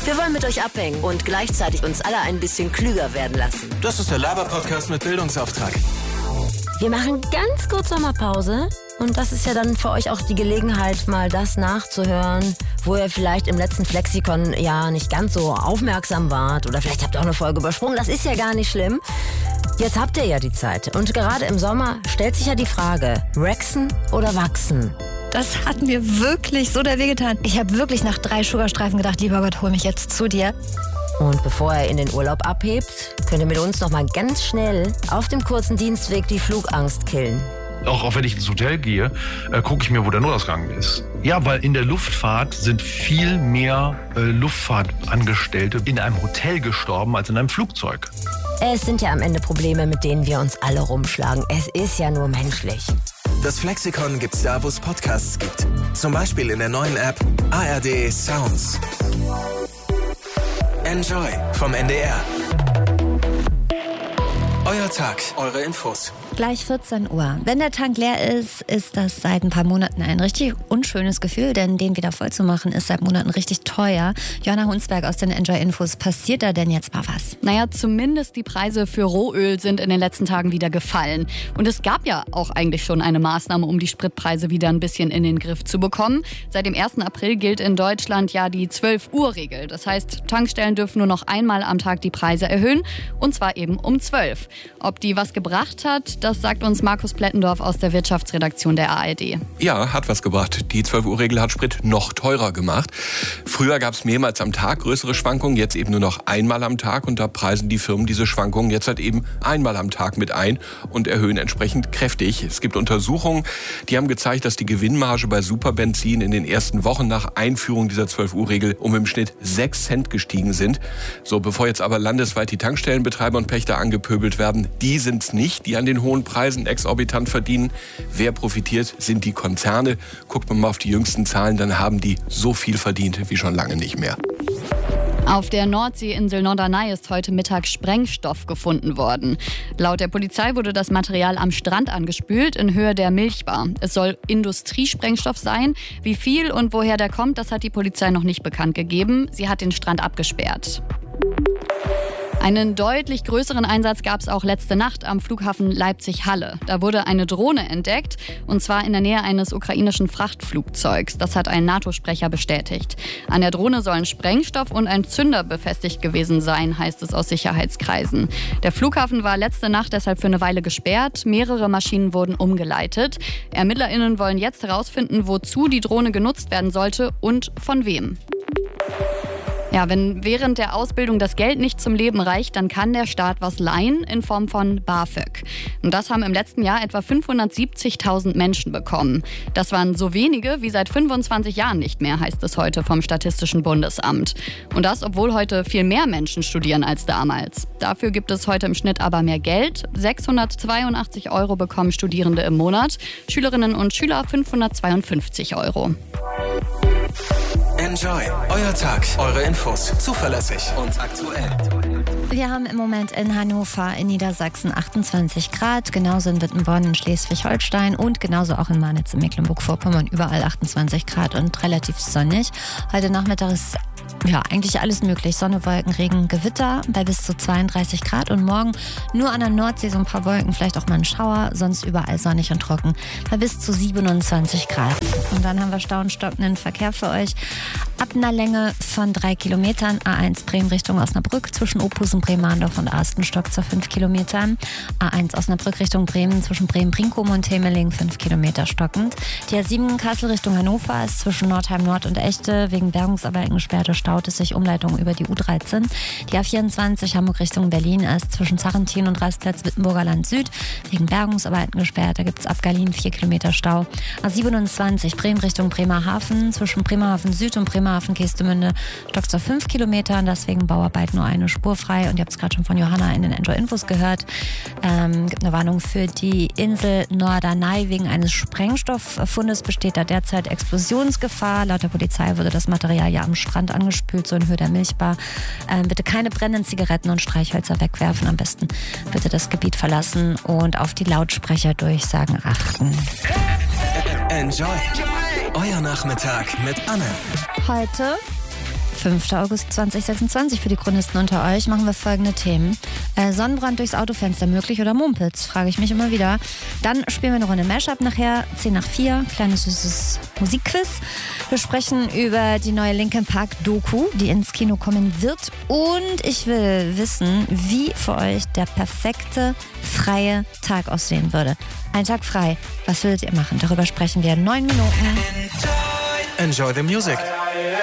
Wir wollen mit euch abhängen und gleichzeitig uns alle ein bisschen klüger werden lassen. Das ist der Laber-Podcast mit Bildungsauftrag. Wir machen ganz kurz Sommerpause. Und das ist ja dann für euch auch die Gelegenheit, mal das nachzuhören, wo ihr vielleicht im letzten Flexikon ja nicht ganz so aufmerksam wart. Oder vielleicht habt ihr auch eine Folge übersprungen. Das ist ja gar nicht schlimm. Jetzt habt ihr ja die Zeit. Und gerade im Sommer stellt sich ja die Frage, waxen oder wachsen? Das hat mir wirklich so der Weh getan. Ich habe wirklich nach 3 Sugarstreifen gedacht, lieber Gott, hol mich jetzt zu dir. Und bevor er in den Urlaub abhebt, könnt ihr mit uns noch mal ganz schnell auf dem kurzen Dienstweg die Flugangst killen. Auch wenn ich ins Hotel gehe, gucke ich mir, wo der Notausgang ist. Ja, weil in der Luftfahrt sind viel mehr Luftfahrtangestellte in einem Hotel gestorben als in einem Flugzeug. Es sind ja am Ende Probleme, mit denen wir uns alle rumschlagen. Es ist ja nur menschlich. Das Flexikon gibt's da, wo es Podcasts gibt. Zum Beispiel in der neuen App ARD Sounds. Enjoy vom NDR. Euer Tag, eure Infos. Gleich 14 Uhr. Wenn der Tank leer ist, ist das seit ein paar Monaten ein richtig unschönes Gefühl, denn den wieder voll zu machen ist seit Monaten richtig teuer. Johanna Hunsberg aus den Enjoy Infos, passiert da denn jetzt mal was? Naja, zumindest die Preise für Rohöl sind in den letzten Tagen wieder gefallen. Und es gab ja auch eigentlich schon eine Maßnahme, um die Spritpreise wieder ein bisschen in den Griff zu bekommen. Seit dem 1. April gilt in Deutschland ja die 12-Uhr-Regel. Das heißt, Tankstellen dürfen nur noch einmal am Tag die Preise erhöhen, und zwar eben um 12. Ob die was gebracht hat, das sagt uns Markus Plettendorf aus der Wirtschaftsredaktion der ARD. Ja, hat was gebracht. Die 12-Uhr-Regel hat Sprit noch teurer gemacht. Früher gab es mehrmals am Tag größere Schwankungen, jetzt eben nur noch einmal am Tag. Und da preisen die Firmen diese Schwankungen jetzt halt eben einmal am Tag mit ein und erhöhen entsprechend kräftig. Es gibt Untersuchungen, die haben gezeigt, dass die Gewinnmarge bei Superbenzin in den ersten Wochen nach Einführung dieser 12-Uhr-Regel um im Schnitt 6 Cent gestiegen sind. So, bevor jetzt aber landesweit die Tankstellenbetreiber und Pächter angepöbelt werden, die sind's nicht, die an den hohen Preisen exorbitant verdienen. Wer profitiert, sind die Konzerne. Guckt man mal auf die jüngsten Zahlen, dann haben die so viel verdient wie schon lange nicht mehr. Auf der Nordseeinsel Norderney ist heute Mittag Sprengstoff gefunden worden. Laut der Polizei wurde das Material am Strand angespült in Höhe der Milchbar. Es soll Industriesprengstoff sein. Wie viel und woher der kommt, das hat die Polizei noch nicht bekannt gegeben. Sie hat den Strand abgesperrt. Einen deutlich größeren Einsatz gab es auch letzte Nacht am Flughafen Leipzig-Halle. Da wurde eine Drohne entdeckt, und zwar in der Nähe eines ukrainischen Frachtflugzeugs. Das hat ein NATO-Sprecher bestätigt. An der Drohne sollen Sprengstoff und ein Zünder befestigt gewesen sein, heißt es aus Sicherheitskreisen. Der Flughafen war letzte Nacht deshalb für eine Weile gesperrt. Mehrere Maschinen wurden umgeleitet. ErmittlerInnen wollen jetzt herausfinden, wozu die Drohne genutzt werden sollte und von wem. Ja, wenn während der Ausbildung das Geld nicht zum Leben reicht, dann kann der Staat was leihen in Form von BAföG. Und das haben im letzten Jahr etwa 570.000 Menschen bekommen. Das waren so wenige wie seit 25 Jahren nicht mehr, heißt es heute vom Statistischen Bundesamt. Und das, obwohl heute viel mehr Menschen studieren als damals. Dafür gibt es heute im Schnitt aber mehr Geld. 682 € bekommen Studierende im Monat, Schülerinnen und Schüler 552 €. Enjoy, euer Tag, eure Infos, zuverlässig und aktuell. Wir haben im Moment in Hannover in Niedersachsen 28 Grad, genauso in Wittenborn in Schleswig-Holstein und genauso auch in Marnitz in Mecklenburg-Vorpommern, überall 28 Grad und relativ sonnig. Heute Nachmittag ist eigentlich alles möglich. Sonne, Wolken, Regen, Gewitter bei bis zu 32 Grad und morgen nur an der Nordsee so ein paar Wolken, vielleicht auch mal ein Schauer, sonst überall sonnig und trocken bei bis zu 27 Grad. Und dann haben wir Stau und stockenden Verkehr für euch. Ab einer Länge von 3 Kilometern A1 Bremen Richtung Osnabrück zwischen Ophusen, Bremerndorf und Astenstock zu 5 Kilometern. A1 Osnabrück Richtung Bremen zwischen Bremen-Brinkum und Temeling 5 Kilometer stockend. Die A7 Kassel Richtung Hannover ist zwischen Nordheim Nord und Echte wegen Bergungsarbeiten gesperrte staut es sich Umleitung über die U13. Die A24 Hamburg Richtung Berlin ist zwischen Zarentin und Rastplatz Wittenburger Land Süd wegen Bergungsarbeiten gesperrt. Da gibt es ab Berlin 4 Kilometer Stau. A27 Bremen Richtung Bremerhaven zwischen Bremerhaven Süd und Bremerhaven Geestemünde stockt zu 5 Kilometern. Deswegen Bauarbeit nur eine Spur frei. Und ihr habt es gerade schon von Johanna in den Enjoy Infos gehört. Gibt eine Warnung für die Insel Norderney wegen eines Sprengstofffundes besteht da derzeit Explosionsgefahr. Laut der Polizei wurde das Material ja am Strand angespült, so in Höhe der Milchbar. Bitte keine brennenden Zigaretten und Streichhölzer wegwerfen. Am besten bitte das Gebiet verlassen und auf die Lautsprecherdurchsagen achten. Enjoy. Euer Nachmittag mit Anne. Heute 5. August 2026 für die Chronisten unter euch machen wir folgende Themen. Sonnenbrand durchs Autofenster möglich oder Mumpitz, frage ich mich immer wieder. Dann spielen wir eine Runde Mashup nachher, 10 nach 4, kleines süßes Musikquiz. Wir sprechen über die neue Linkin Park Doku, die ins Kino kommen wird. Und ich will wissen, wie für euch der perfekte freie Tag aussehen würde. Ein Tag frei, was würdet ihr machen? Darüber sprechen wir in 9 Minuten. Enjoy the music.